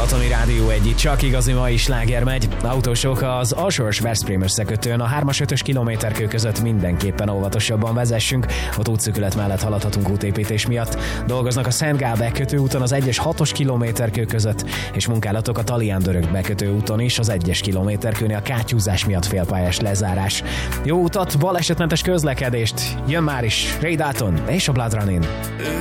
Balatoni Rádió egy csak igazi mai sláger megy. Autósok, az Alsós-Veszprém összekötőn a 3-5-ös kilométerkő között mindenképpen óvatosabban vezessünk. Ott útszűkület mellett haladhatunk útépítés miatt. Dolgoznak a Szent Gál bekötőúton az 1-es 6-os kilométerkő között, és munkálatok a Talián-Dörög bekötőúton is az 1-es kilométerkőnél a kátyúzás miatt félpályás lezárás. Jó utat, balesetmentes közlekedést! Jön már is Ray Dalton és a Blood Running.